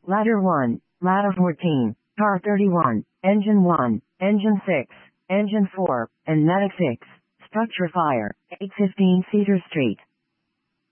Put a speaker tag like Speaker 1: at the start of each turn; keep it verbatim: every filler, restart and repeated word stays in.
Speaker 1: Ladder one, Ladder fourteen, Car thirty-one, Engine one, Engine six, Engine four, and Medic six. Structure fire, eight fifteen Cedar Street.